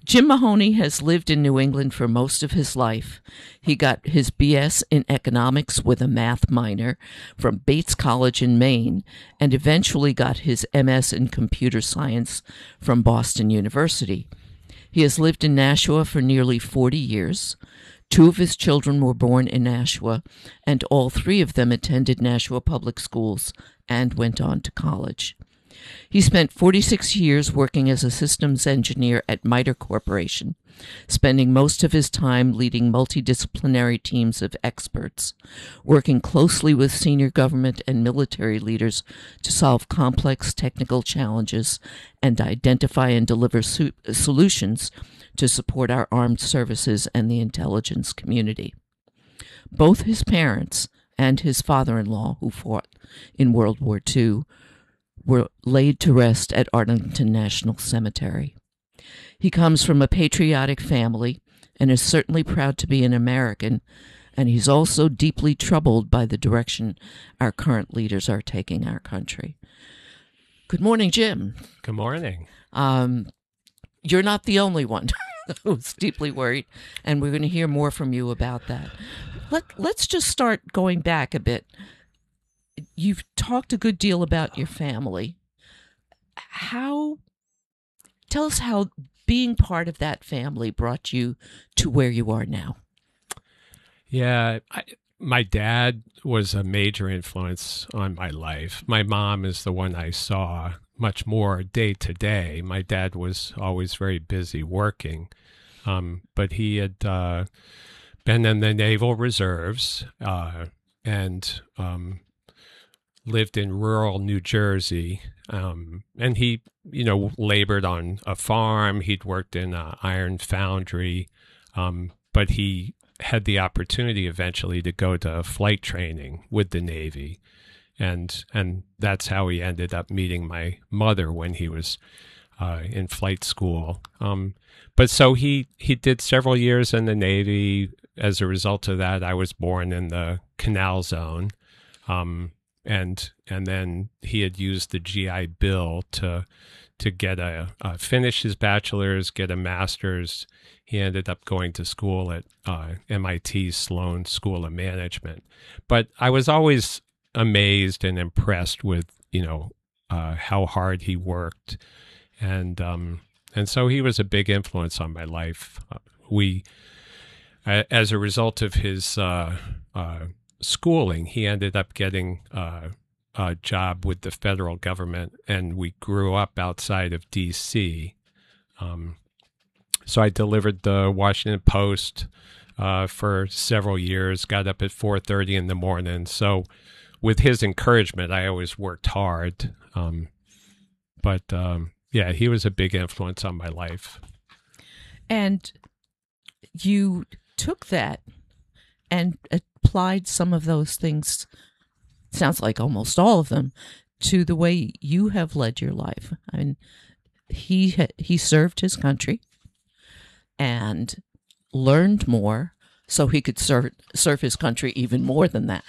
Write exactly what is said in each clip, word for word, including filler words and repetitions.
Jim Mahoney has lived in New England for most of his life. He got his B S in economics with a math minor from Bates College in Maine, and eventually got his M S in computer science from Boston University. He has lived in Nashua for nearly forty years. Two of his children were born in Nashua, and all three of them attended Nashua Public Schools and went on to college. He spent forty-six years working as a systems engineer at MITRE Corporation, spending most of his time leading multidisciplinary teams of experts, working closely with senior government and military leaders to solve complex technical challenges and identify and deliver su- solutions to support our armed services and the intelligence community. Both his parents and his father-in-law, who fought in World War Two, were laid to rest at Arlington National Cemetery. He comes from a patriotic family and is certainly proud to be an American, and he's also deeply troubled by the direction our current leaders are taking our country. Good morning, Jim. Good morning. Um, you're not the only one who's deeply worried, and we're going to hear more from you about that. Let, let's just start going back a bit. You've talked a good deal about your family. How, tell us how being part of that family brought you to where you are now. Yeah, I, my dad was a major influence on my life. My mom is the one I saw much more day to day. My dad was always very busy working, um, but he had uh, been in the Naval Reserves uh, and um, lived in rural New Jersey. Um, and he, you know, labored on a farm. He'd worked in an iron foundry, um, but he had the opportunity eventually to go to flight training with the Navy. And and that's how he ended up meeting my mother when he was uh, in flight school. Um, but so he, he did several years in the Navy. As a result of that, I was born in the Canal Zone. Um, and and then he had used the G I Bill to to get a uh, finish his bachelor's, get a master's. He ended up going to school at uh, M I T Sloan School of Management. But I was always amazed and impressed with, you know, uh, how hard he worked. And um, and so he was a big influence on my life. Uh, we, uh, as a result of his uh, uh, schooling, he ended up getting uh, a job with the federal government, and we grew up outside of D C Um, so I delivered the Washington Post uh, for several years, got up at four thirty in the morning. So with his encouragement, I always worked hard. Um, but um, yeah, he was a big influence on my life. And you took that and applied some of those things, sounds like almost all of them, to the way you have led your life. I mean, he he served his country and learned more so he could serve serve his country even more than that.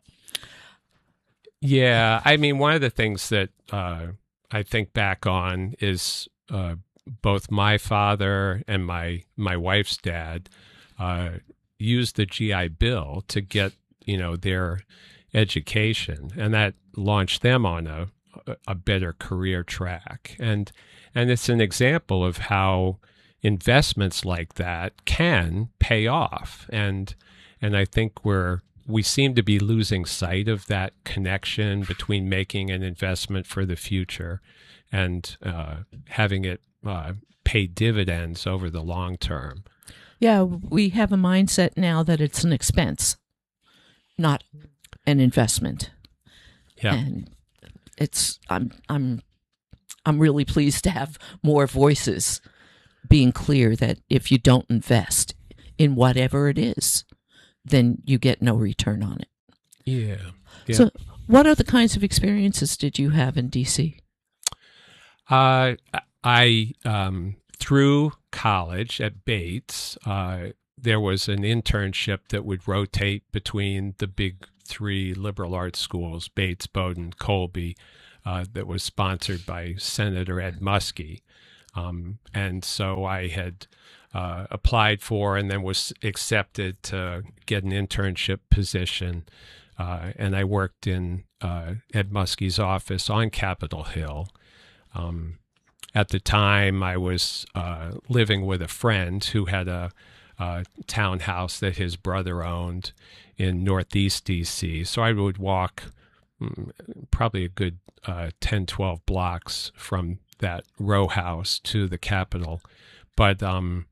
Yeah, I mean, one of the things that uh, I think back on is uh, both my father and my my wife's dad uh, used the G I Bill to get, you know, their education, and that launched them on a a better career track. And and it's an example of how investments like that can pay off. And and I think we're we seem to be losing sight of that connection between making an investment for the future and uh, having it uh, pay dividends over the long term. Yeah, we have a mindset now that it's an expense, not an investment. Yeah. And it's I'm I'm I'm really pleased to have more voices being clear that if you don't invest in whatever it is, then you get no return on it. Yeah. yeah. So what other kinds of experiences did you have in D C? Uh, I, um, through college at Bates, uh, there was an internship that would rotate between the big three liberal arts schools, Bates, Bowdoin, Colby, uh, that was sponsored by Senator Ed Muskie. Um, and so I had uh, applied for and then was accepted to get an internship position. Uh, and I worked in uh, Ed Muskie's office on Capitol Hill. Um, at the time, I was uh, living with a friend who had a, a townhouse that his brother owned in Northeast D C. So I would walk mm, probably a good uh, ten, twelve blocks from that row house to the Capitol. But um,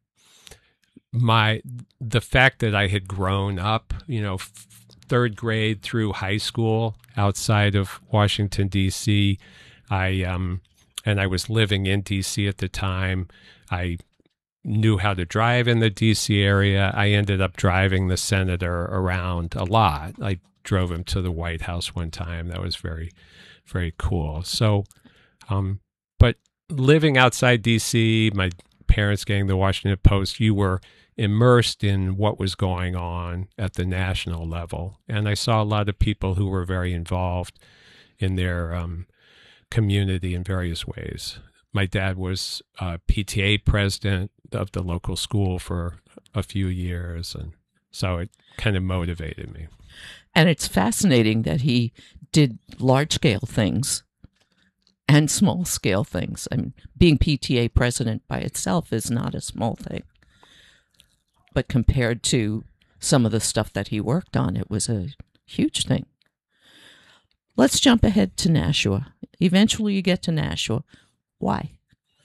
my the fact that I had grown up, you know, f- third grade through high school outside of Washington, D C, I um, and I was living in D C at the time. I knew how to drive in the D C area. I ended up driving the senator around a lot. I drove him to the White House one time. That was very, very cool. So, um, but living outside D C, my parents getting the Washington Post, you were immersed in what was going on at the national level. And I saw a lot of people who were very involved in their um, community in various ways. My dad was uh, P T A president of the local school for a few years, and so it kind of motivated me. And it's fascinating that he did large-scale things and small-scale things. I mean, being P T A president by itself is not a small thing. But compared to some of the stuff that he worked on, it was a huge thing. Let's jump ahead to Nashua. Eventually you get to Nashua. Why?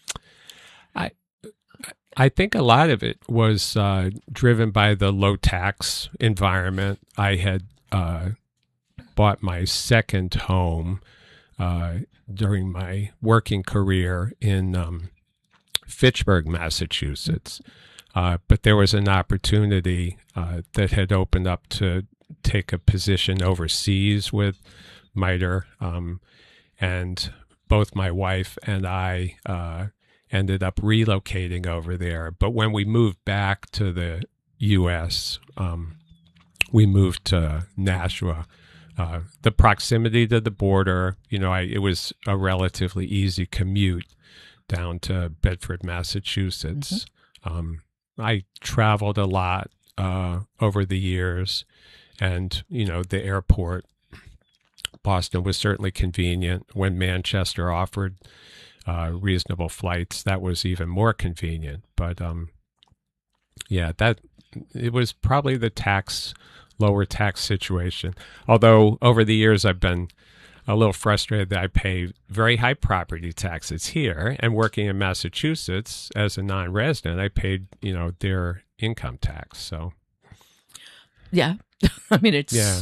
I I think a lot of it was uh, driven by the low tax environment. I had uh, bought my second home uh, during my working career in um, Fitchburg, Massachusetts. Uh, but there was an opportunity uh, that had opened up to take a position overseas with MITRE, um, and both my wife and I uh, ended up relocating over there. But when we moved back to the U S, um, we moved to Nashua. Uh, the proximity to the border, you know, I, it was a relatively easy commute down to Bedford, Massachusetts. Mm-hmm. Um, I traveled a lot uh, over the years, and, you know, the airport, Boston was certainly convenient. When Manchester offered uh, reasonable flights, that was even more convenient. But um, yeah, that it was probably the tax, lower tax situation. Although over the years I've been a little frustrated that I pay very high property taxes here, and working in Massachusetts as a non-resident, I paid, you know, their income tax. So, yeah, I mean, it's yeah.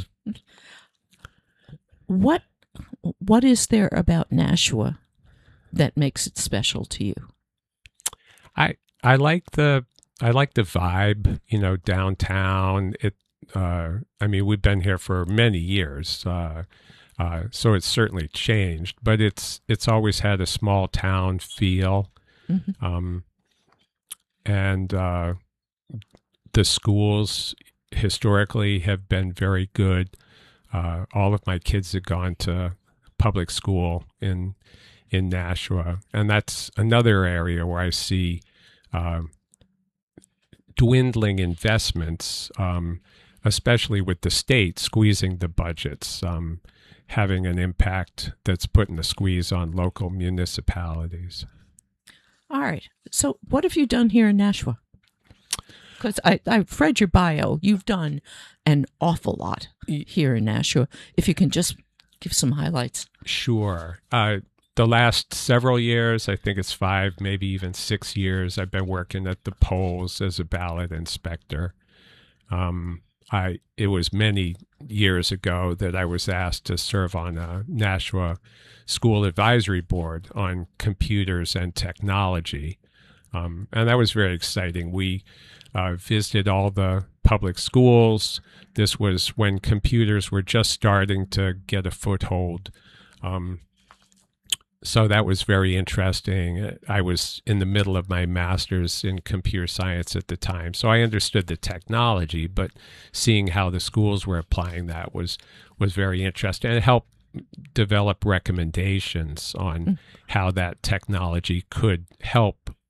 What what is there about Nashua that makes it special to you? I I like the I like the vibe, you know, downtown. It uh, I mean, we've been here for many years. Uh, Uh, so it's certainly changed, but it's it's always had a small town feel, mm-hmm. um, and uh, the schools historically have been very good. Uh, all of my kids have gone to public school in in Nashua, and that's another area where I see uh, dwindling investments, um, especially with the state squeezing the budgets. Um, having an impact that's putting the squeeze on local municipalities. All right. So what have you done here in Nashua? Because I've read your bio. You've done an awful lot here in Nashua. If you can just give some highlights. Sure. Uh, the last several years, I think it's five, maybe even six years, I've been working at the polls as a ballot inspector. Um, I it was many years ago that I was asked to serve on a Nashua School Advisory Board on computers and technology, um, and that was very exciting. We uh, visited all the public schools. This was when computers were just starting to get a foothold. Um, So that was very interesting. I was in the middle of my master's in computer science at the time, so I understood the technology, but seeing how the schools were applying that was was very interesting. And it helped develop recommendations on mm. how that technology could help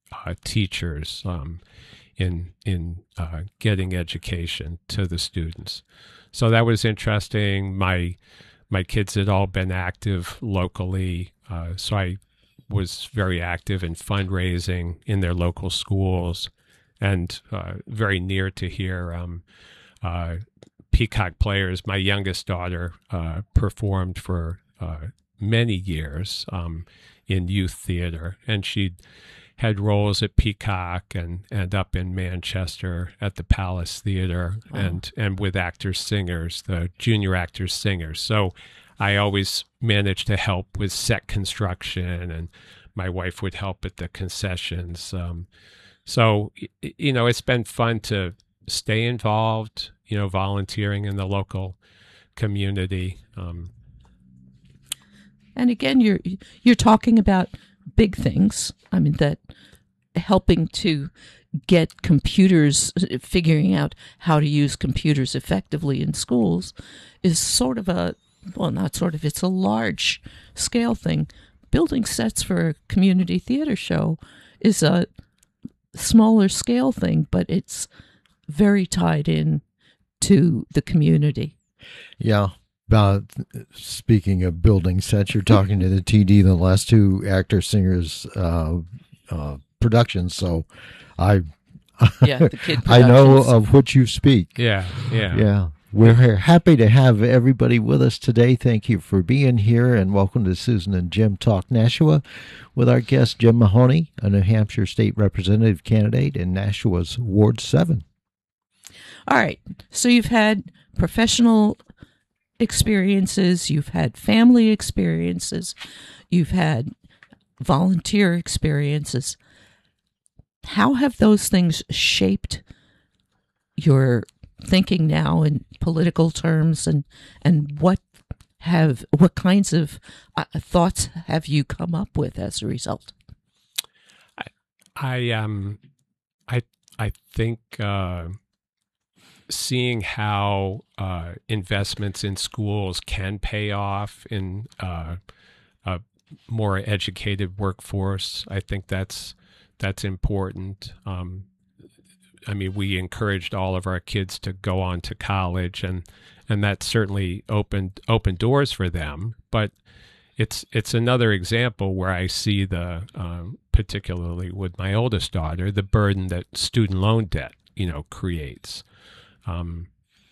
uh, teachers um, in in uh, getting education to the students. So that was interesting. My my kids had all been active locally, uh, so I was very active in fundraising in their local schools, and uh, very near to here. Um, uh, Peacock Players, my youngest daughter, uh, performed for uh, many years um, in youth theater, and she had roles at Peacock and, and up in Manchester at the Palace Theater. Wow. and and with actors singers, the junior actors singers. So I always managed to help with set construction, and my wife would help at the concessions. Um, so, you know, it's been fun to stay involved, you know, volunteering in the local community. Um, and again, you're you're talking about big things. I mean, that helping to get computers, figuring out how to use computers effectively in schools is sort of a, well, not sort of, it's a large scale thing. Building sets for a community theater show is a smaller scale thing, but it's very tied in to the community. Yeah. Uh, speaking of building sets, you're talking to the T D, the last two actor singers uh, uh, productions. So I, yeah, the kid I know of what you speak. Yeah, yeah, yeah. We're happy to have everybody with us today. Thank you for being here, and welcome to Susan and Jim Talk Nashua with our guest Jim Mahoney, a New Hampshire State Representative candidate in Nashua's Ward seven. All right. So you've had professional experiences, you've had family experiences, you've had volunteer experiences. How have those things shaped your thinking now in political terms, and and what have what kinds of uh, thoughts have you come up with as a result? I I um I I think uh, seeing how uh, investments in schools can pay off in uh, a more educated workforce, I think that's that's important. Um, I mean, we encouraged all of our kids to go on to college, and and that certainly opened opened doors for them. But it's it's another example where I see the, um, particularly with my oldest daughter, the burden that student loan debt, you know, creates. Um,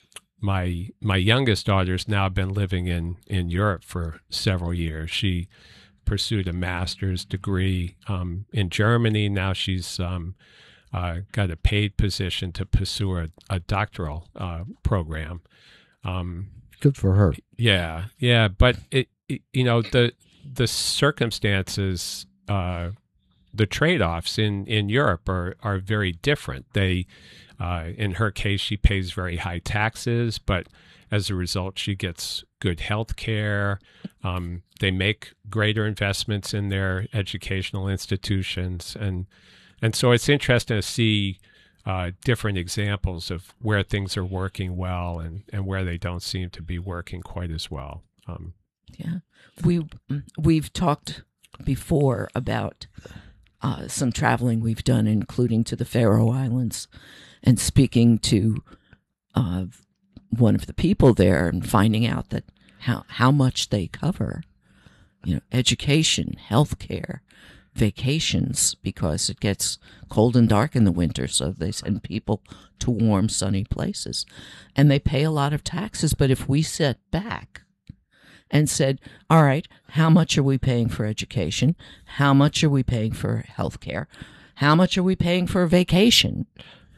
my my youngest daughter's now been living in, in Europe for several years. She pursued a master's degree um, in Germany. Now she's um, uh, got a paid position to pursue a, a doctoral uh, program. Um, Good for her. Yeah, yeah, but it, it you know the the circumstances, uh, the trade-offs in, in Europe are are very different. They Uh, in her case, she pays very high taxes, but as a result, she gets good health care. Um, they make greater investments in their educational institutions. And and so it's interesting to see uh, different examples of where things are working well and, and where they don't seem to be working quite as well. Um, yeah. We, we've talked before about uh, some traveling we've done, including to the Faroe Islands, and speaking to uh, one of the people there and finding out that how how much they cover, you know, education, healthcare, vacations, because it gets cold and dark in the winter, so they send people to warm, sunny places. And they pay a lot of taxes, but if we sat back and said, all right, how much are we paying for education? How much are we paying for healthcare? How much are we paying for vacation?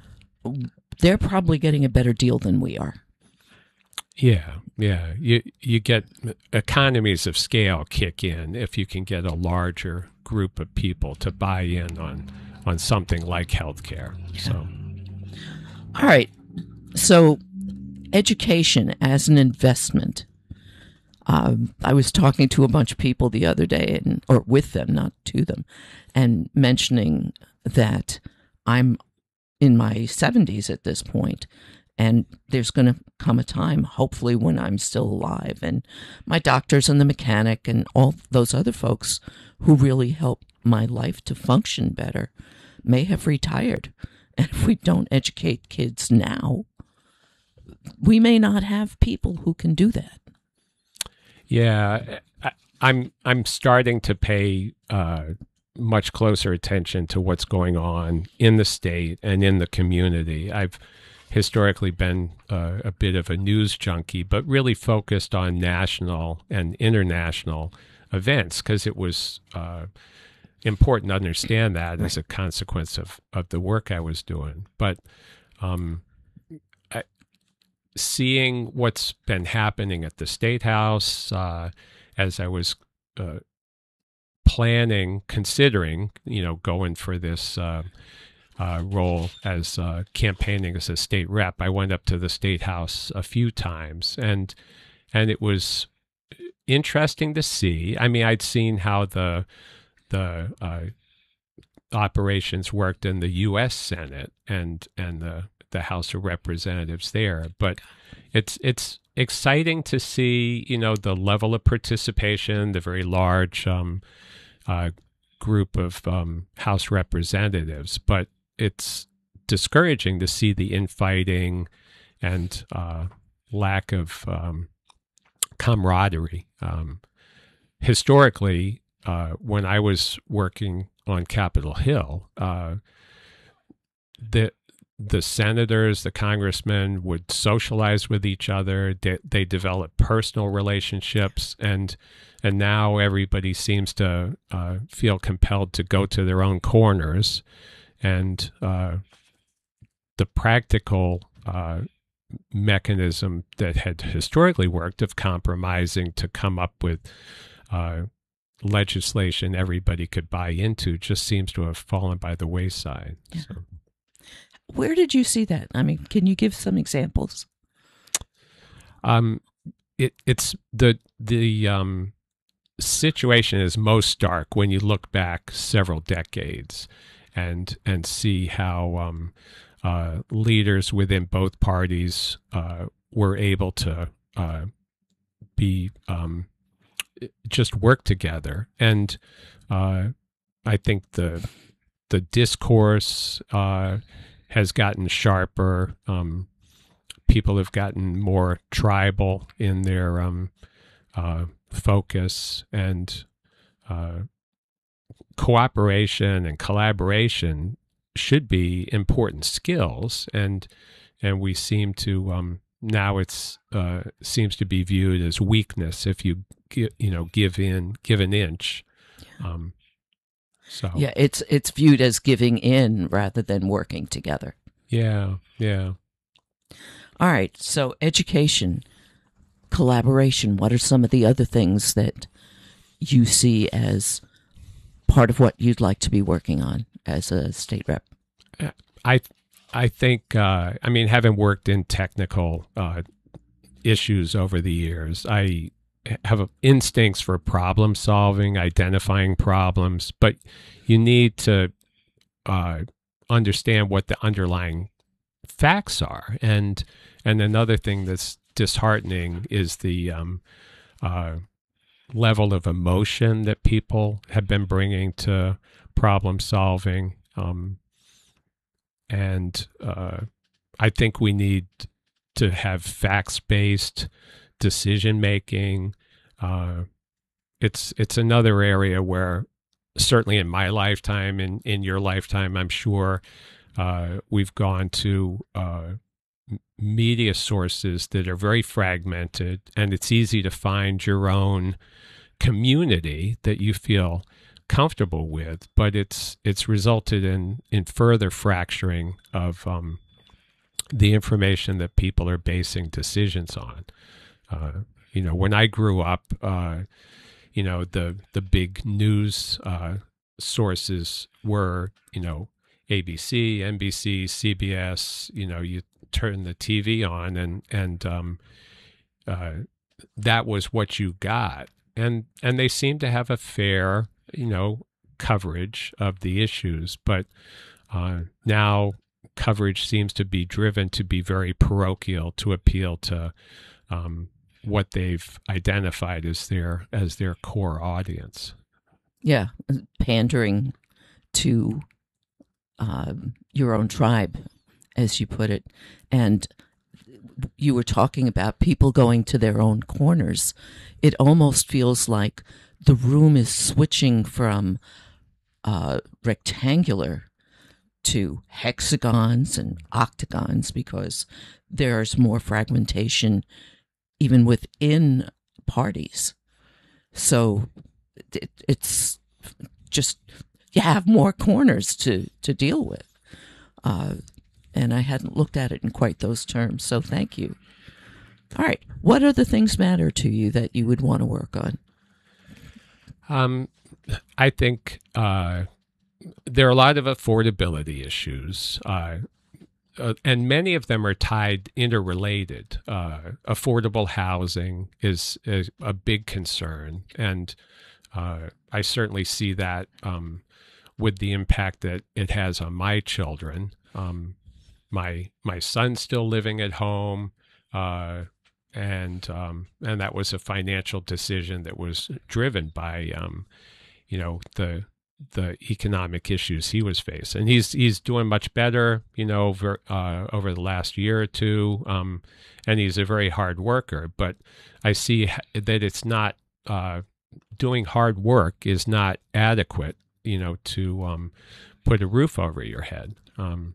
They're probably getting a better deal than we are. Yeah, yeah. You you get economies of scale kick in if you can get a larger group of people to buy in on on something like healthcare. Yeah. So, all right. So, education as an investment. Um, I was talking to a bunch of people the other day, and or with them, not to them, and mentioning that I'm in my seventies at this point, and there's going to come a time, hopefully, when I'm still alive, and my doctors and the mechanic and all those other folks who really help my life to function better may have retired. And if we don't educate kids now, we may not have people who can do that. Yeah, I, I'm I'm starting to pay uh, much closer attention to what's going on in the state and in the community. I've historically been uh, a bit of a news junkie, but really focused on national and international events because it was uh, important to understand that as a consequence of, of the work I was doing. But um, I, seeing what's been happening at the State House uh, as I was uh, planning, considering, you know, going for this uh, uh, role as uh, campaigning as a state rep, I went up to the State House a few times, and and it was interesting to see. I mean, I'd seen how the the uh, operations worked in the U S Senate and and the the House of Representatives there, but it's it's exciting to see, you know, the level of participation, the very large um, uh, group of um, House representatives, but it's discouraging to see the infighting and uh, lack of um, camaraderie. Um, historically, uh, when I was working on Capitol Hill, uh, the the senators, the congressmen would socialize with each other. They, they developed personal relationships, and and now everybody seems to uh, feel compelled to go to their own corners. And uh, the practical uh, mechanism that had historically worked of compromising to come up with uh, legislation everybody could buy into just seems to have fallen by the wayside. Yeah. So. Where did you see that? I mean, can you give some examples? Um, it it's the the um, situation is most stark when you look back several decades and and see how um, uh, leaders within both parties uh, were able to uh, be um, just work together. And uh, I think the the discourse uh, has gotten sharper. Um, people have gotten more tribal in their um, uh, focus, and uh, cooperation and collaboration should be important skills. And and we seem to um, now it's uh, seems to be viewed as weakness if you gi- you know give in give an inch. Um, So Yeah, it's it's viewed as giving in rather than working together. yeah, yeah. All right, so education, collaboration, what are some of the other things that you see as part of what you'd like to be working on as a state rep? I I think uh, I mean, having worked in technical uh, issues over the years, I have instincts for problem solving, identifying problems, but you need to uh, understand what the underlying facts are. And and another thing that's disheartening is the um, uh, level of emotion that people have been bringing to problem solving. Um, and uh, I think we need to have facts-based decision making. Uh, it's it's another area where, certainly in my lifetime, and in, in your lifetime, I'm sure, uh, we've gone to uh, media sources that are very fragmented, and it's easy to find your own community that you feel comfortable with, but it's it's resulted in in further fracturing of um, the information that people are basing decisions on. Uh, you know, when I grew up, uh, you know, the the big news uh, sources were, you know, A B C, N B C, C B S. You know, you turn the T V on, and and um, uh, that was what you got, and and they seemed to have a fair, you know, coverage of the issues, but uh, now coverage seems to be driven to be very parochial, to appeal to um, what they've identified as their as their core audience. Yeah, pandering to um, your own tribe, as you put it. And you were talking about people going to their own corners. It almost feels like the room is switching from uh, rectangular to hexagons and octagons because there's more fragmentation even within parties. So it, it's just, you have more corners to, to deal with. Uh, and I hadn't looked at it in quite those terms, so thank you. All right. What other things matter to you that you would want to work on? Um, I think uh, there are a lot of affordability issues, uh, uh, and many of them are tied, interrelated. Uh, affordable housing is, is a big concern, and uh, I certainly see that um, with the impact that it has on my children. Um, my my son's still living at home. Uh, And um, and that was a financial decision that was driven by, um, you know, the the economic issues he was facing. And he's he's doing much better, you know, over uh, over the last year or two. Um, and he's a very hard worker. But I see that it's not uh, doing hard work is not adequate, you know, to um, put a roof over your head. Um,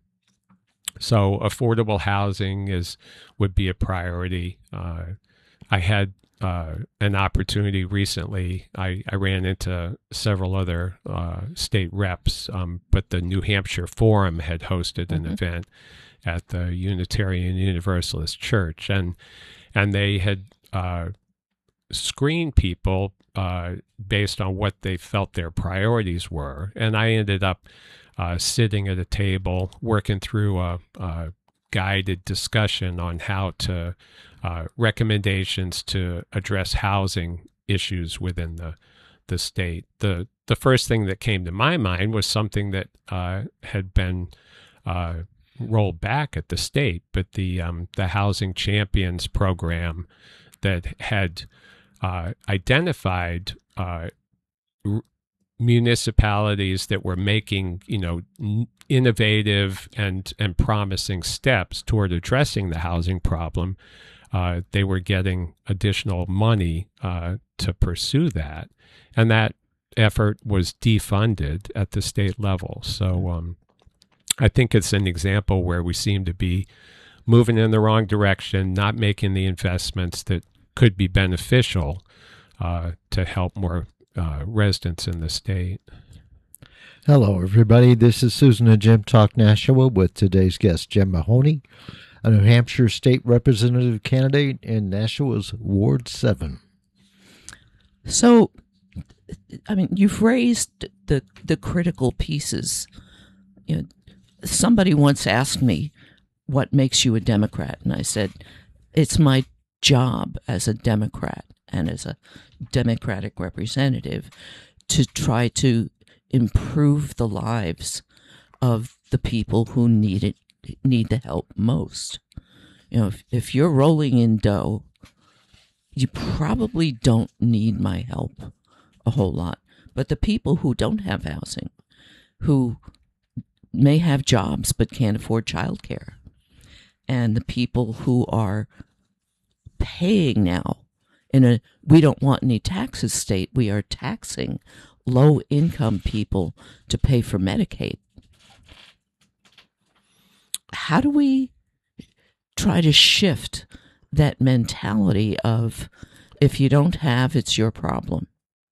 So affordable housing is would be a priority. Uh, I had uh, an opportunity recently. I, I ran into several other uh, state reps, um, but the New Hampshire Forum had hosted an mm-hmm. event at the Unitarian Universalist Church, and and they had uh, screened people uh, based on what they felt their priorities were, and I ended up Uh, sitting at a table, working through a, a guided discussion on how to, uh, recommendations to address housing issues within the the state. The the first thing that came to my mind was something that uh, had been uh, rolled back at the state, but the um, the Housing Champions program that had uh, identified uh, r- municipalities that were making, you know, n- innovative and and promising steps toward addressing the housing problem. Uh, they were getting additional money uh, to pursue that, and that effort was defunded at the state level. So um, I think it's an example where we seem to be moving in the wrong direction, not making the investments that could be beneficial uh, to help more Uh, residents in the state. Hello, everybody. This is Susan and Jim Talk Nashua with today's guest, Jim Mahoney, a New Hampshire State Representative candidate in Nashua's Ward seven. So, I mean, you've raised the the critical pieces. You know, somebody once asked me, what makes you a Democrat? And I said, it's my job as a Democrat and as a Democratic representative to try to improve the lives of the people who need it, need the help most. You know, if, if you're rolling in dough, you probably don't need my help a whole lot. But the people who don't have housing, who may have jobs but can't afford childcare, and the people who are paying now in a we don't want any taxes state, we are taxing low-income people to pay for Medicaid. How do we try to shift that mentality of if you don't have, it's your problem?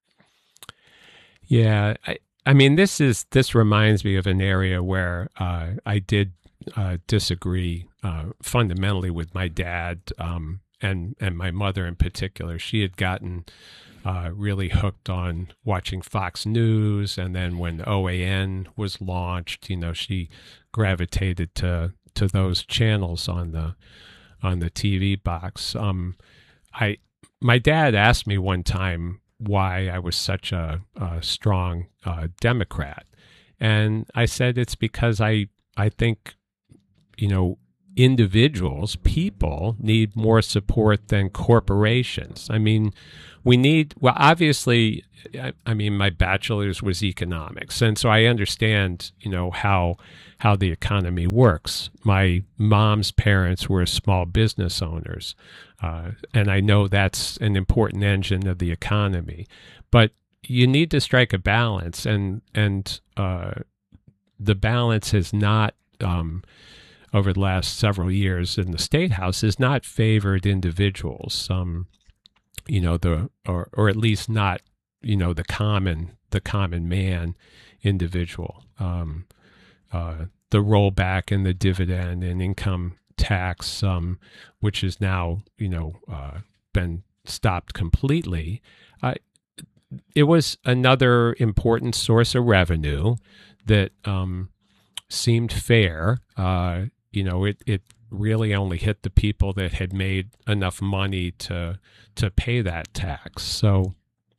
Yeah, I, I mean, this is this reminds me of an area where uh, I did uh, disagree uh, fundamentally with my dad. Um, And, and my mother in particular. She had gotten uh, really hooked on watching Fox News, and then when O A N was launched, you know, she gravitated to to those channels on the on the T V box. Um, I my dad asked me one time why I was such a, a strong uh, Democrat, and I said it's because I I think, you know, individuals, people, need more support than corporations. I mean, we need, well, obviously, I, I mean, my bachelor's was economics, and so I understand, you know, how how the economy works. My mom's parents were small business owners, uh, and I know that's an important engine of the economy. But you need to strike a balance, and and uh, the balance has not, um, over the last several years in the State House, has not favored individuals. Um, you know, the or or at least not, you know, the common the common man individual. Um, uh, the rollback in the dividend and income tax, um, which has now, you know, uh, been stopped completely. Uh, it was another important source of revenue that um, seemed fair. Uh, you know, it it really only hit the people that had made enough money to to pay that tax. So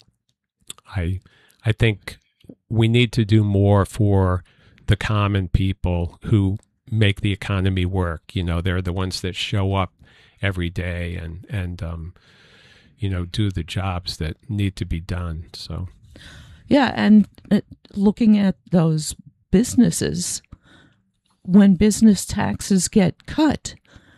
I I think we need to do more for the common people who make the economy work. You know, they're the ones that show up every day and and um, you know, do the jobs that need to be done. So yeah, and uh, looking at those businesses, when business taxes get cut,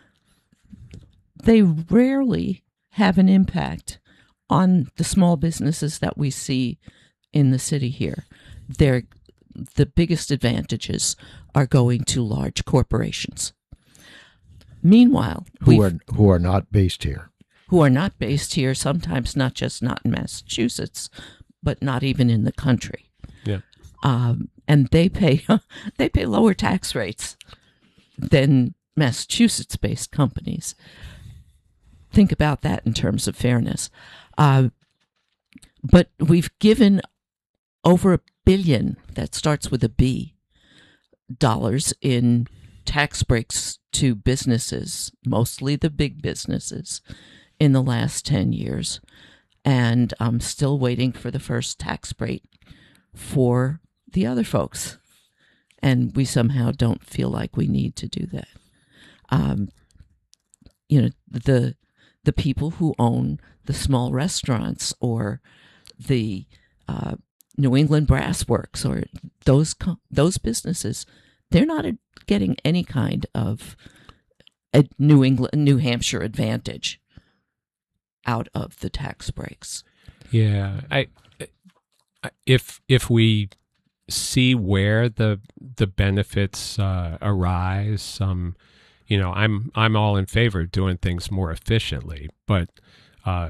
they rarely have an impact on the small businesses that we see in the city here. They're, the biggest advantages are going to large corporations. Meanwhile, who are who are not based here, who are not based here, sometimes not just not in Massachusetts, but not even in the country. Yeah, um, and they pay they pay lower tax rates than Massachusetts-based companies. Think about that in terms of fairness. Uh, but we've given over a billion, that starts with a B, dollars in tax breaks to businesses, mostly the big businesses, in the last ten years. And I'm still waiting for the first tax break for the other folks. And we somehow don't feel like we need to do that. Um, you know, the the people who own the small restaurants or the uh, New England Brass Works or those those businesses, they're not getting any kind of a New England, New Hampshire advantage out of the tax breaks. Yeah, I if if we see where the the benefits uh, arise, um, you know, I'm I'm all in favor of doing things more efficiently, but uh,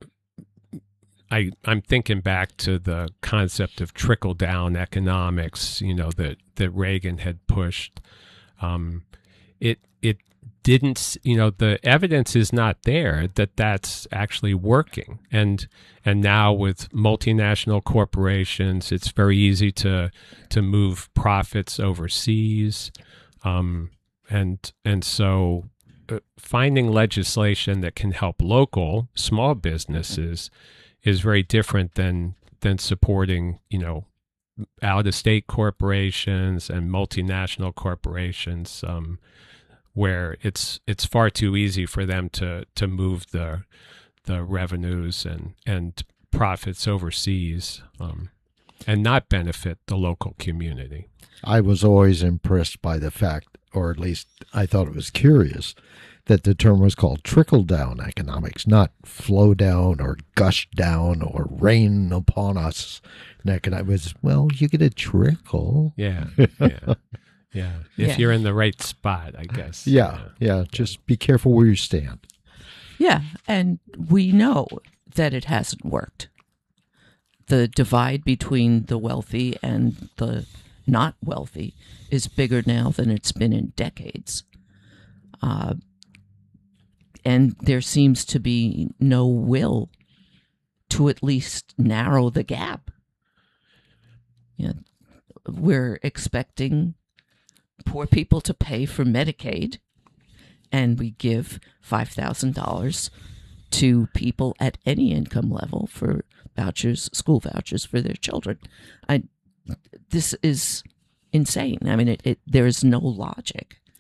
I I'm thinking back to the concept of trickle down economics, you know, that that Reagan had pushed. Um, it it didn't, you know, the evidence is not there that that's actually working. And and now with multinational corporations, it's very easy to to move profits overseas. Um, and and so uh, finding legislation that can help local small businesses is very different than than supporting, you know, out-of-state corporations and multinational corporations, um, where it's it's far too easy for them to to move the the revenues and and profits overseas, um, and not benefit the local community. I was always impressed by the fact, or at least I thought it was curious, that the term was called trickle-down economics, not flow down or gush down or rain upon us. And it was, well, you get a trickle. Yeah, yeah, yeah. If Yeah. you're in the right spot, I guess. Yeah, yeah. Just be careful where you stand. Yeah, and we know that it hasn't worked. The divide between the wealthy and the not wealthy is bigger now than it's been in decades. Uh, and there seems to be no will to at least narrow the gap. You know, we're expecting poor people to pay for Medicaid, and we give five thousand dollars to people at any income level for vouchers, school vouchers for their children. I, this is insane. I mean, it, it, there is no logic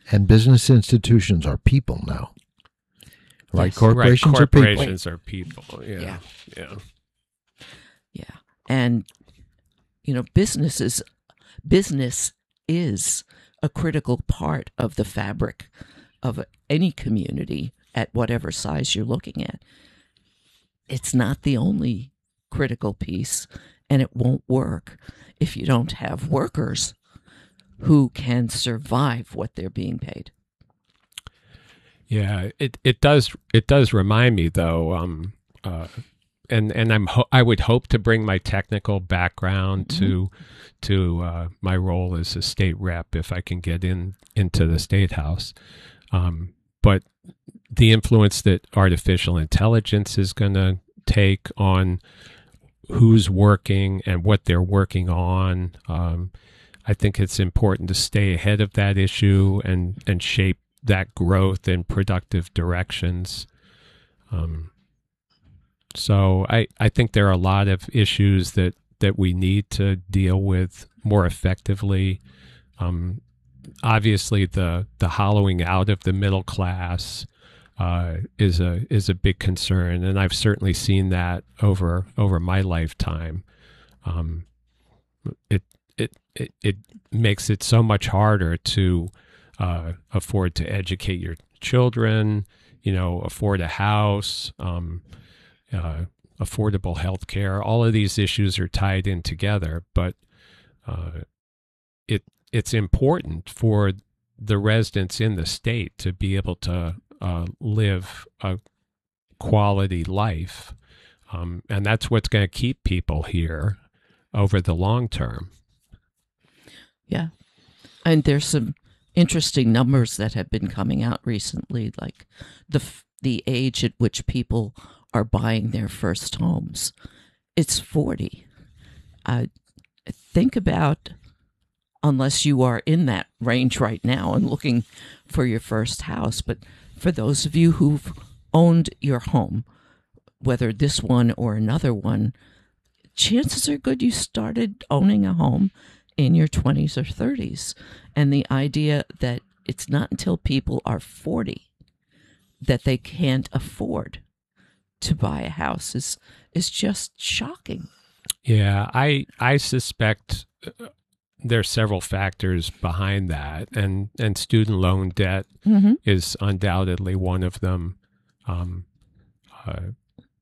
And business institutions are people now. Right? Yes. Corporations, right. are people. Corporations are people. Yeah. Yeah. Yeah. Yeah. And, you know, businesses, business is a critical part of the fabric of any community at whatever size you're looking at. It's not the only critical piece, and it won't work if you don't have workers who can survive what they're being paid. Yeah, it, it does it does remind me though, um, uh, and and I'm ho- I would hope to bring my technical background Mm-hmm. to to uh, my role as a state rep if I can get in into the state house, um, but the influence that artificial intelligence is going to take on who's working and what they're working on, um, I think it's important to stay ahead of that issue and and shape that growth in productive directions. Um, so I, I think there are a lot of issues that, that we need to deal with more effectively. Um, obviously, the, the hollowing out of the middle class uh, is a is a big concern, and I've certainly seen that over over my lifetime. Um, it it it it makes it so much harder to Uh, afford to educate your children, you know, afford a house, um, uh, affordable health care. All of these issues are tied in together, but uh, it it's important for the residents in the state to be able to uh, live a quality life, um, and that's what's going to keep people here over the long term. Yeah. And there's some interesting numbers that have been coming out recently, like the the age at which people are buying their first homes. It's forty. Uh, think about, unless you are in that range right now and looking for your first house, but for those of you who've owned your home, whether this one or another one, chances are good you started owning a home in your twenties or thirties. And the idea that it's not until people are forty that they can't afford to buy a house is is just shocking. Yeah, I I suspect there's several factors behind that, and, and student loan debt Mm-hmm. is undoubtedly one of them. Um, uh,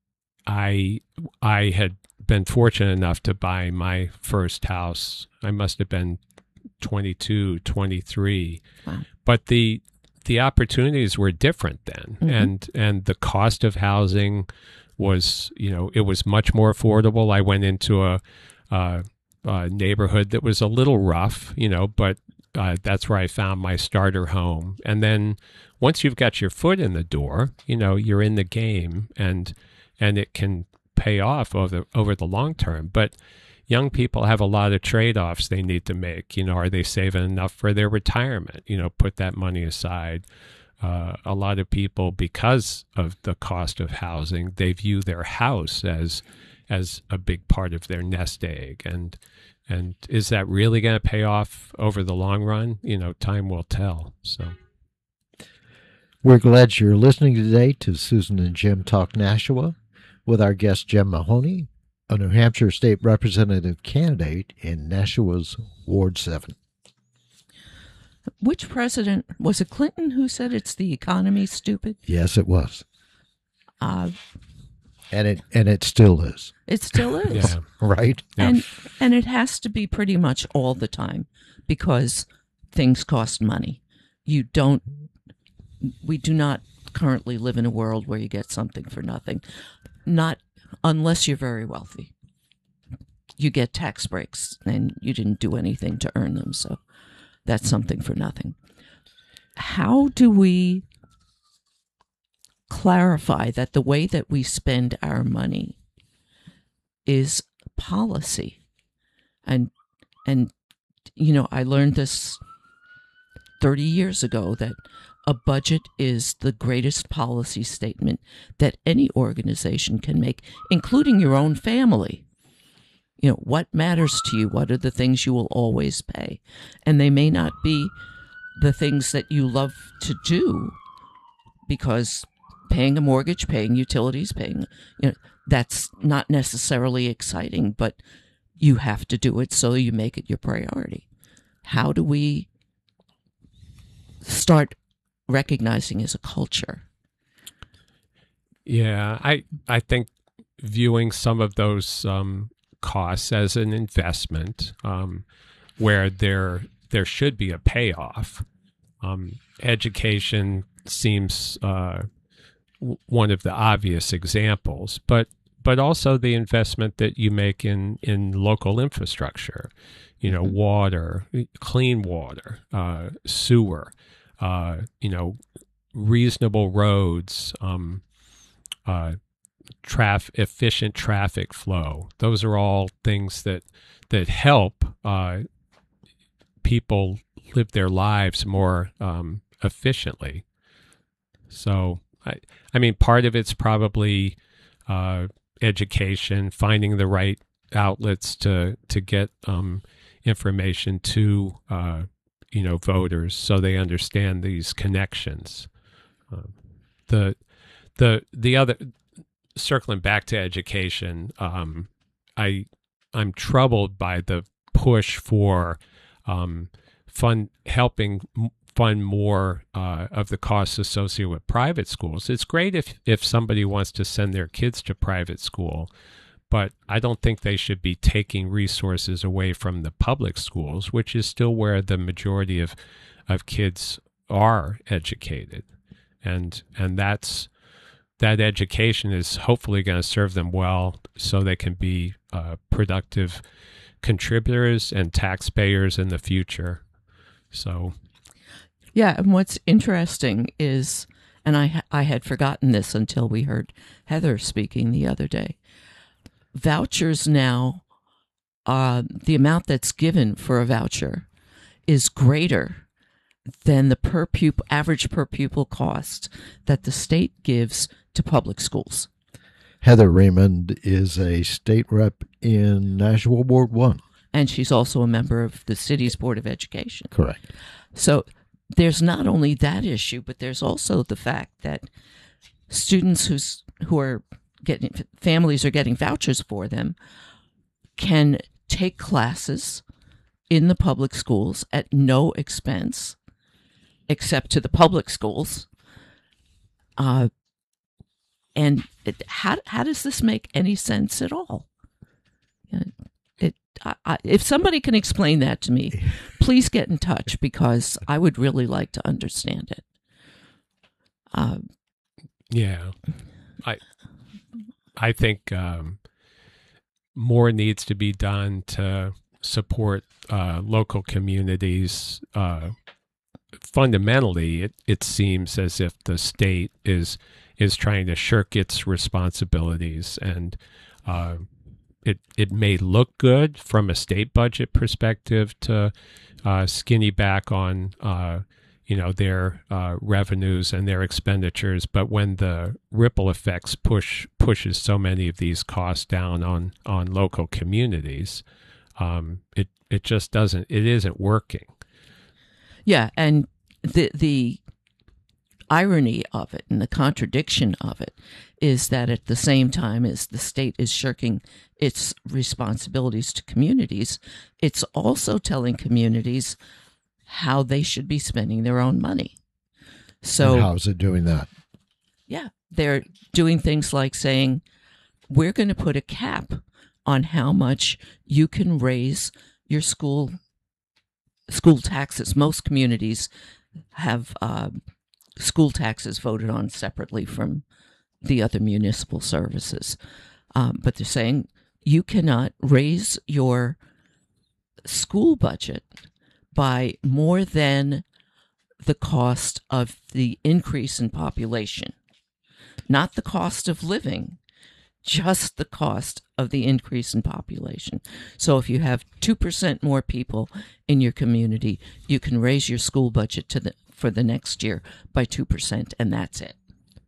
I I had been fortunate enough to buy my first house. I must have been twenty-two, twenty-three. Wow. But the the opportunities were different then, Mhm. and and the cost of housing was, you know, it was much more affordable. I went into a, a, a neighborhood that was a little rough, you know, but uh, that's where I found my starter home. And then once you've got your foot in the door, you know, you're in the game, and and it can pay off over over the long term. But young people have a lot of trade-offs they need to make. You know, are they saving enough for their retirement? You know, put that money aside. Uh, a lot of people, because of the cost of housing, they view their house as as a big part of their nest egg. And and is that really going to pay off over the long run? You know, time will tell. So. We're glad you're listening today to Susan and Jim Talk Nashua with our guest Jim Mahoney, a New Hampshire State Representative candidate in Nashua's Ward seven. Which president, was it Clinton who said it's the economy, stupid? Yes, it was. Uh, And it and it still is, it still is. Yeah. right? Yeah. And and it has to be pretty much all the time, because things cost money. You don't we do not currently live in a world where you get something for nothing. Not unless you're very wealthy. You get tax breaks and you didn't do anything to earn them, so that's something for nothing. How do we clarify that the way that we spend our money is policy? And and you know, I learned this thirty years ago, that a budget is the greatest policy statement that any organization can make, including your own family. You know, what matters to you? What are the things you will always pay? And they may not be the things that you love to do, because paying a mortgage, paying utilities, paying, you know, that's not necessarily exciting, but you have to do it, so you make it your priority. How do we start recognizing as a culture? Yeah, I I think viewing some of those um, costs as an investment, um, where there there should be a payoff. Um, education seems uh, w- one of the obvious examples, but but also the investment that you make in in local infrastructure, you know, water, clean water, uh, sewer, uh, you know, reasonable roads. Um, Uh, traf- efficient traffic flow. Those are all things that that help uh, people live their lives more um, efficiently. So, I, I mean, part of it's probably uh, education, finding the right outlets to to get um, information to uh, you know voters, so they understand these connections. Uh, the The the other, circling back to education, um, I I'm troubled by the push for um, fund helping fund more uh, of the costs associated with private schools. It's great if if somebody wants to send their kids to private school, but I don't think they should be taking resources away from the public schools, which is still where the majority of of kids are educated, and and that's. That education is hopefully going to serve them well, so they can be uh, productive contributors and taxpayers in the future. So, yeah, and what's interesting is, and I I had forgotten this until we heard Heather speaking the other day. Vouchers now, uh, the amount that's given for a voucher is greater than the per pupil average per pupil cost that the state gives to public schools. Heather Raymond is a state rep in Nashua Ward one. And she's also a member of the city's Board of Education. Correct. So there's not only that issue, but there's also the fact that students who's, who are getting, families are getting vouchers for them, can take classes in the public schools at no expense, except to the public schools. Uh, and it, how how does this make any sense at all? It, I, I, if somebody can explain that to me, please get in touch, because I would really like to understand it. Um, yeah, I I think um, more needs to be done to support uh, local communities. Uh, fundamentally, it, it seems as if the state is is trying to shirk its responsibilities, and uh, it it may look good from a state budget perspective to uh, skinny back on uh, you know their uh, revenues and their expenditures, but when the ripple effects push pushes so many of these costs down on on local communities, um, it it just doesn't it isn't working. Yeah, and the the irony of it and the contradiction of it is that at the same time as the state is shirking its responsibilities to communities, it's also telling communities how they should be spending their own money. So and how is it doing that? Yeah, they're doing things like saying, we're going to put a cap on how much you can raise your school school taxes. Most communities have uh, school taxes voted on separately from the other municipal services. Um, but they're saying you cannot raise your school budget by more than the cost of the increase in population, not the cost of living, just the cost of the increase in population. So if you have two percent more people in your community, you can raise your school budget to the for the next year by two percent, and that's it.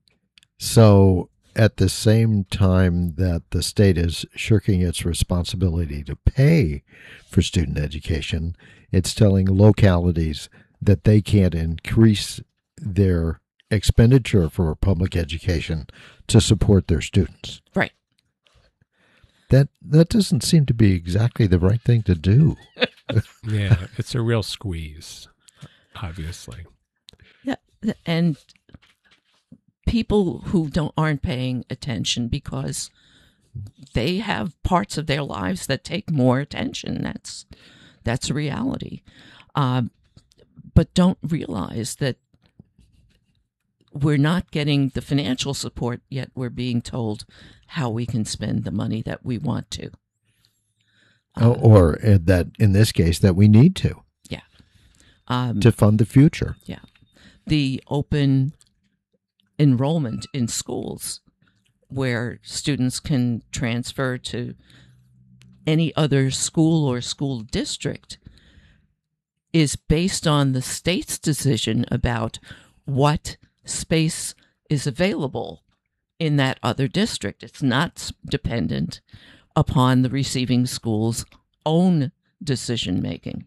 So at the same time that the state is shirking its responsibility to pay for student education, it's telling localities that they can't increase their expenditure for public education to support their students. Right. That that doesn't seem to be exactly the right thing to do. Yeah, it's a real squeeze, obviously. Yeah, and people who don't aren't paying attention because they have parts of their lives that take more attention. That's that's a reality, uh, but don't realize that we're not getting the financial support, yet we're being told how we can spend the money that we want to. Uh, or uh, that, in this case, that we need to. Yeah. Um, to fund the future. Yeah. The open enrollment in schools where students can transfer to any other school or school district is based on the state's decision about what space is available in that other district. It's not dependent upon the receiving school's own decision making.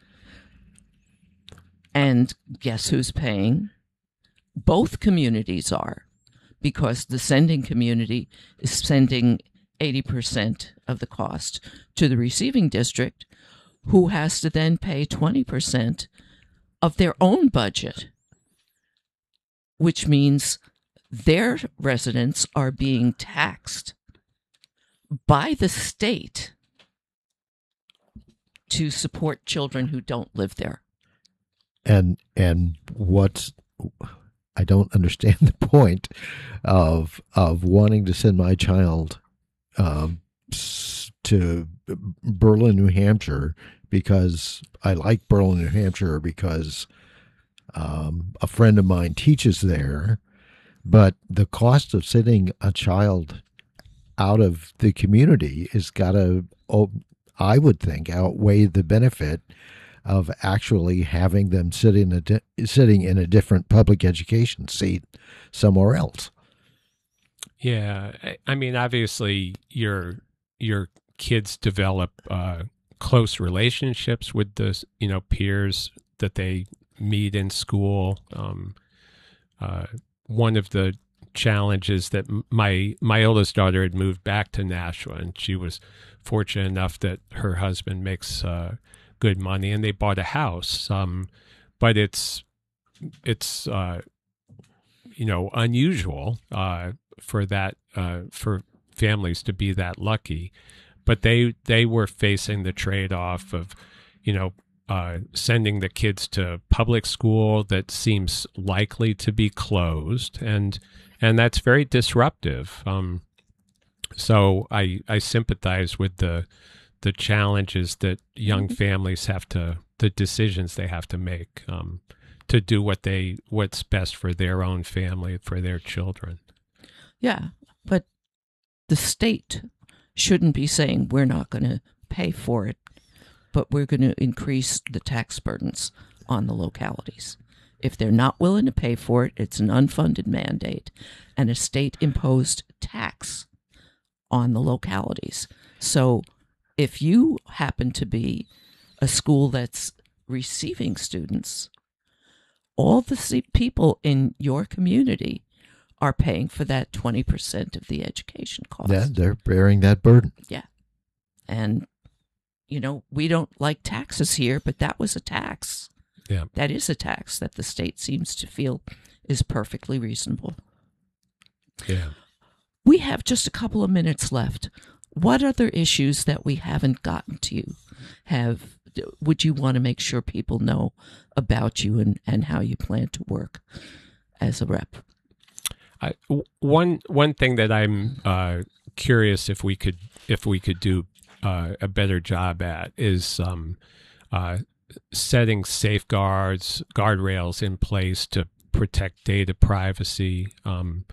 And guess who's paying? Both communities are, because the sending community is sending eighty percent of the cost to the receiving district, who has to then pay twenty percent of their own budget, which means their residents are being taxed by the state to support children who don't live there. And and what's I don't understand the point of of wanting to send my child um, to Berlin, New Hampshire, because I like Berlin, New Hampshire, because um, a friend of mine teaches there. But the cost of sending a child out of the community is got to, I would think, outweigh the benefit of actually having them sit in a di- sitting in a different public education seat somewhere else. Yeah, I- I mean, obviously, your your kids develop uh, close relationships with the you know peers that they meet in school. Um, uh, one of the challenges that m- my my oldest daughter had moved back to Nashua, and she was fortunate enough that her husband makes uh, good money, and they bought a house. Um, but it's it's uh, you know unusual uh, for that uh, for families to be that lucky. But they they were facing the trade off of you know. Uh, sending the kids to public school that seems likely to be closed, and and that's very disruptive. Um, so I I sympathize with the the challenges that young families have to, the decisions they have to make um, to do what they what's best for their own family, for their children. Yeah, but the state shouldn't be saying we're not going to pay for it, but we're going to increase the tax burdens on the localities. If they're not willing to pay for it, it's an unfunded mandate and a state-imposed tax on the localities. So if you happen to be a school that's receiving students, all the people in your community are paying for that twenty percent of the education cost. Yeah, they're bearing that burden. Yeah. And you know, we don't like taxes here, but that was a tax. Yeah. That is a tax that the state seems to feel is perfectly reasonable. Yeah. We have just a couple of minutes left. What other issues that we haven't gotten to you have would you want to make sure people know about you and, and how you plan to work as a rep? I, one one thing that I'm uh, curious if we could if we could do Uh, a better job at is um, uh, setting safeguards, guardrails in place to protect data privacy. Um,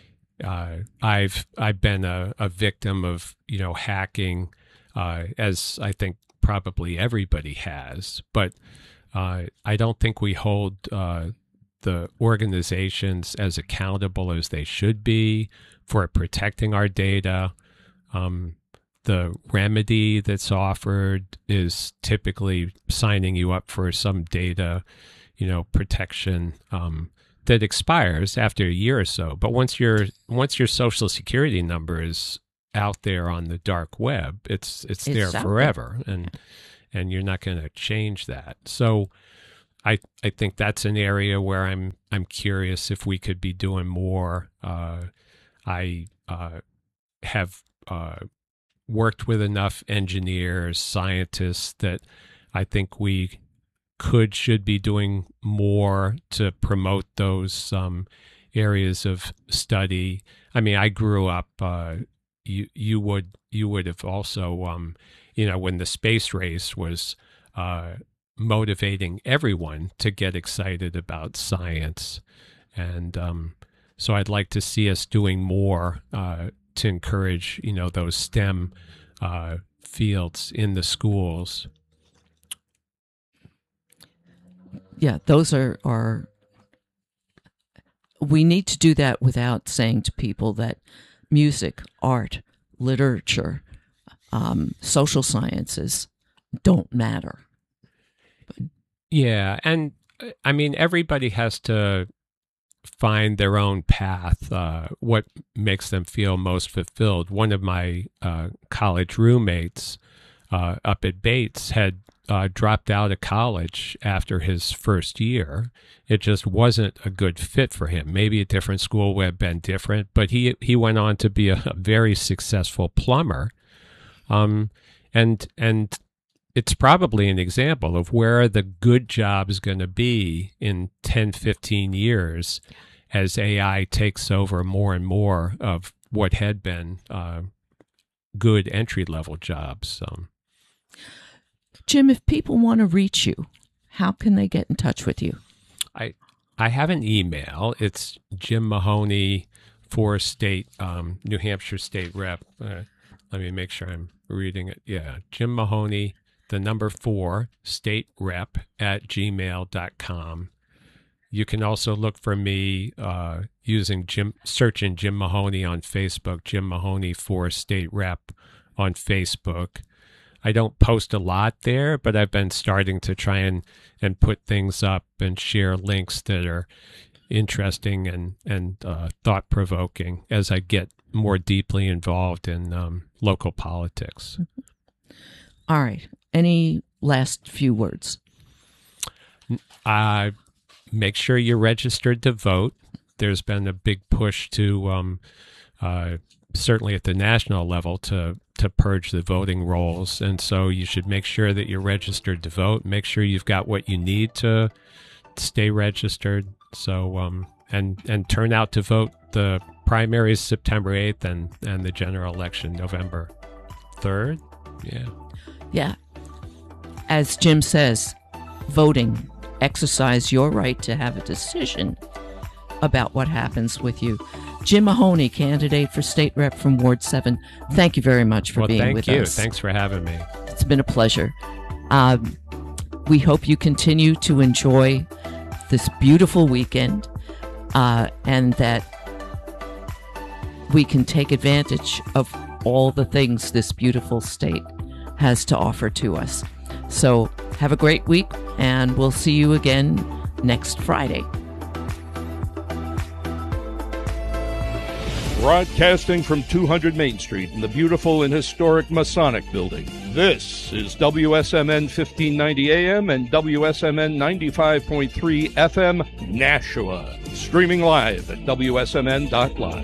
uh, I've I've been a, a victim of you know hacking, uh, as I think probably everybody has, but uh, I don't think we hold uh, the organizations as accountable as they should be for protecting our data. Um, The remedy that's offered is typically signing you up for some data, you know, protection um, that expires after a year or so. But once your once your Social Security number is out there on the dark web, it's it's, it's there forever, there. and and you're not going to change that. So I I think that's an area where I'm I'm curious if we could be doing more. Uh, I uh, have uh, worked with enough engineers, scientists that I think we could should be doing more to promote those um, areas of study. I mean, I grew up. Uh, you you would you would have also um, you know, when the space race was uh, motivating everyone to get excited about science, and um, so I'd like to see us doing more uh, to encourage, you know, those STEM uh, fields in the schools. Yeah, those are, are, we need to do that without saying to people that music, art, literature, um, social sciences don't matter. But, yeah, and I mean, everybody has to find their own path, uh, what makes them feel most fulfilled. One of my uh, college roommates uh, up at Bates had Uh, dropped out of college after his first year. It just wasn't a good fit for him. Maybe a different school would have been different, but he he went on to be a, a very successful plumber. Um, and and it's probably an example of where the good job is going to be in ten, fifteen years as A I takes over more and more of what had been uh, good entry-level jobs. Um, Jim, if people want to reach you, how can they get in touch with you? I I have an email. It's Jim Mahoney for State, um, New Hampshire State Rep. Uh, let me make sure I'm reading it. Yeah, Jim Mahoney, the number four, State Rep at gmail dot com. You can also look for me uh, using Jim, searching Jim Mahoney on Facebook, Jim Mahoney for State Rep on Facebook. I don't post a lot there, but I've been starting to try and, and put things up and share links that are interesting and, and uh, thought-provoking as I get more deeply involved in um, local politics. All right. Any last few words? Uh, make sure you're registered to vote. There's been a big push to, um, uh, certainly at the national level, to to purge the voting rolls. And so you should make sure that you're registered to vote. Make sure you've got what you need to stay registered. So, um, and, and turn out to vote. The primary is September eighth and, and the general election November third. Yeah. Yeah. As Jim says, voting, exercise your right to have a decision about what happens with you. Jim Mahoney, candidate for state rep from Ward seven. Thank you very much for well, being thank with you. us. Thanks for having me. It's been a pleasure. Um, we hope you continue to enjoy this beautiful weekend uh, and that we can take advantage of all the things this beautiful state has to offer to us. So have a great week, and we'll see you again next Friday. Broadcasting from two hundred Main Street in the beautiful and historic Masonic Building, this is W S M N fifteen ninety A M and W S M N ninety-five point three F M Nashua, streaming live at W S M N dot live.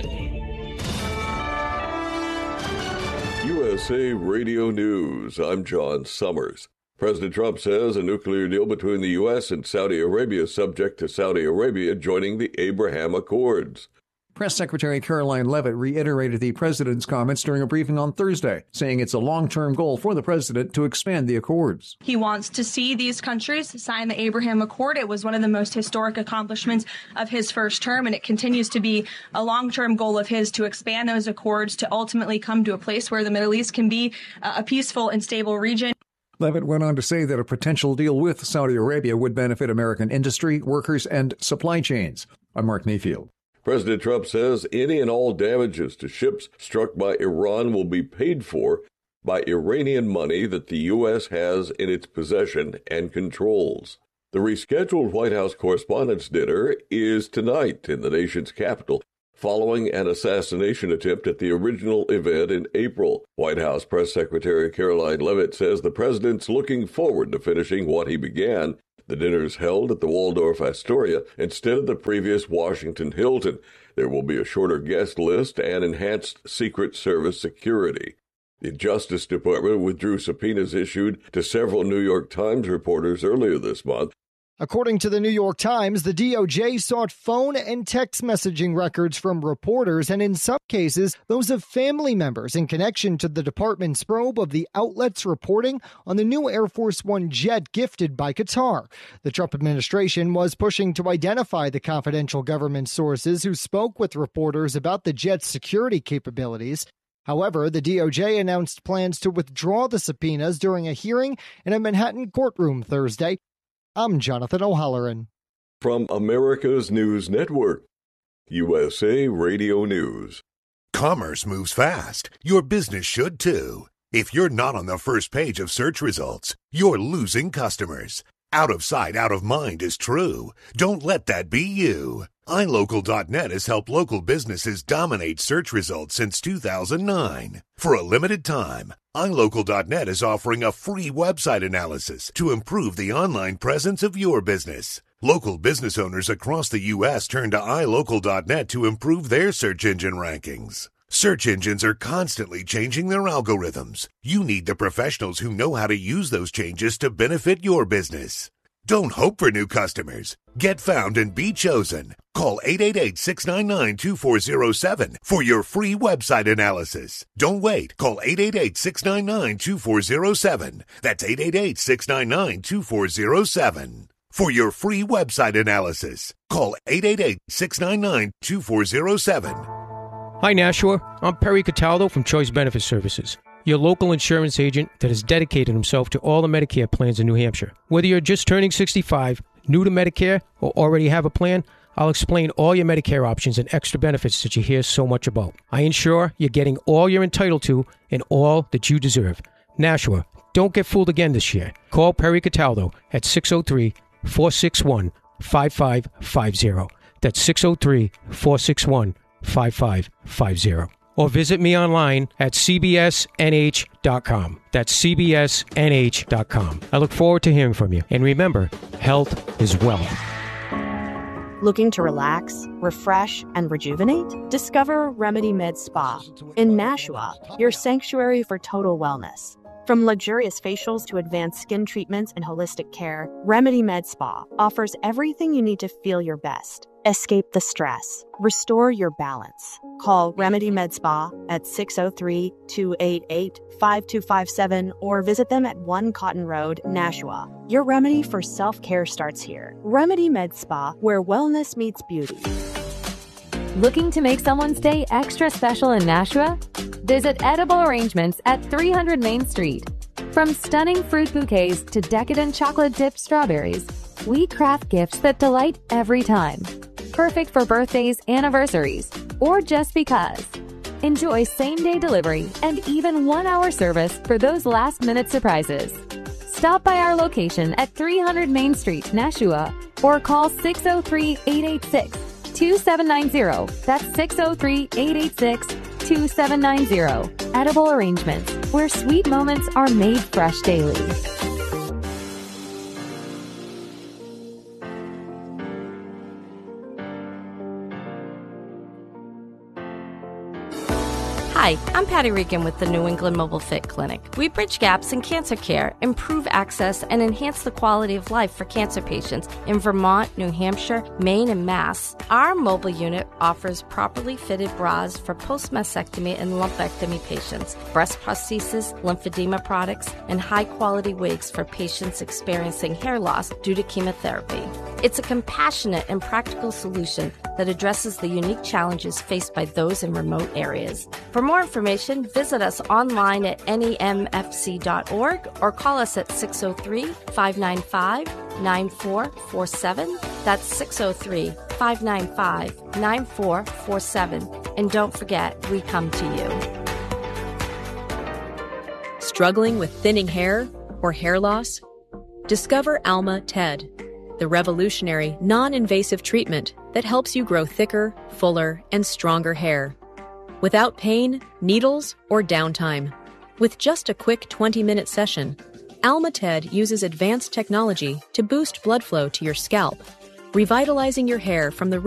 U S A Radio News, I'm John Summers. President Trump says a nuclear deal between the U S and Saudi Arabia is subject to Saudi Arabia joining the Abraham Accords. Press Secretary Caroline Leavitt reiterated the president's comments during a briefing on Thursday, saying it's a long-term goal for the president to expand the accords. He wants to see these countries sign the Abraham Accord. It was one of the most historic accomplishments of his first term, and it continues to be a long-term goal of his to expand those accords to ultimately come to a place where the Middle East can be a peaceful and stable region. Leavitt went on to say that a potential deal with Saudi Arabia would benefit American industry, workers, and supply chains. I'm Mark Mayfield. President Trump says any and all damages to ships struck by Iran will be paid for by Iranian money that the U S has in its possession and controls. The rescheduled White House Correspondents' Dinner is tonight in the nation's capital, following an assassination attempt at the original event in April. White House Press Secretary Karoline Leavitt says the president's looking forward to finishing what he began. The dinner is held at the Waldorf Astoria instead of the previous Washington Hilton. There will be a shorter guest list and enhanced Secret Service security. The Justice Department withdrew subpoenas issued to several New York Times reporters earlier this month. According to the New York Times, the D O J sought phone and text messaging records from reporters and, in some cases, those of family members in connection to the department's probe of the outlet's reporting on the new Air Force One jet gifted by Qatar. The Trump administration was pushing to identify the confidential government sources who spoke with reporters about the jet's security capabilities. However, the D O J announced plans to withdraw the subpoenas during a hearing in a Manhattan courtroom Thursday. I'm Jonathan O'Halloran. From America's News Network, U S A Radio News. Commerce moves fast. Your business should too. If you're not on the first page of search results, you're losing customers. Out of sight, out of mind is true. Don't let that be you. i local dot net has helped local businesses dominate search results since two thousand nine. For a limited time, i local dot net is offering a free website analysis to improve the online presence of your business. Local business owners across the U S turn to i local dot net to improve their search engine rankings. Search engines are constantly changing their algorithms. You need the professionals who know how to use those changes to benefit your business. Don't hope for new customers. Get found and be chosen. Call eight eight eight, six nine nine, two four zero seven for your free website analysis. Don't wait. Call eight eight eight, six nine nine, two four zero seven. That's eight eight eight, six nine nine, two four zero seven. For your free website analysis, call eight eight eight, six nine nine, two four zero seven. Hi, Nashua. I'm Perry Cataldo from Choice Benefit Services, your local insurance agent that has dedicated himself to all the Medicare plans in New Hampshire. Whether you're just turning sixty-five, new to Medicare, or already have a plan, I'll explain all your Medicare options and extra benefits that you hear so much about. I ensure you're getting all you're entitled to and all that you deserve. Nashua, don't get fooled again this year. Call Perry Cataldo at six oh three, four six one, five five five zero. That's six oh three, four six one, five five five zero. Or visit me online at c b s n h dot com. That's c b s n h dot com. I look forward to hearing from you. And remember, health is wealth. Looking to relax, refresh, and rejuvenate? Discover Remedy Med Spa in Nashua, your sanctuary for total wellness. From luxurious facials to advanced skin treatments and holistic care, Remedy Med Spa offers everything you need to feel your best. Escape the stress. Restore your balance. Call Remedy Med Spa at six oh three, two eight eight, five two five seven or visit them at one Cotton Road, Nashua. Your remedy for self-care starts here. Remedy Med Spa, where wellness meets beauty. Looking to make someone's day extra special in Nashua? Visit Edible Arrangements at three hundred Main Street. From stunning fruit bouquets to decadent chocolate-dipped strawberries, we craft gifts that delight every time. Perfect for birthdays, anniversaries, or just because. Enjoy same-day delivery and even one-hour service for those last-minute surprises. Stop by our location at three hundred Main Street, Nashua, or call six oh three, eight eight six, two seven nine zero. That's six oh three, eight eight six, two seven nine zero. Edible Arrangements, where sweet moments are made fresh daily. Hi, I'm Patty Regan with the New England Mobile Fit Clinic. We bridge gaps in cancer care, improve access, and enhance the quality of life for cancer patients in Vermont, New Hampshire, Maine, and Mass. Our mobile unit offers properly fitted bras for post-mastectomy and lumpectomy patients, breast prosthesis, lymphedema products, and high-quality wigs for patients experiencing hair loss due to chemotherapy. It's a compassionate and practical solution that addresses the unique challenges faced by those in remote areas. For more information, visit us online at N E M F C dot org or call us at six oh three, five nine five, nine four four seven. That's six oh three, five nine five, nine four four seven. And don't forget, we come to you. Struggling with thinning hair or hair loss? Discover Alma T E D. the revolutionary, non-invasive treatment that helps you grow thicker, fuller, and stronger hair. Without pain, needles, or downtime. With just a quick twenty-minute session, Almated uses advanced technology to boost blood flow to your scalp, revitalizing your hair from the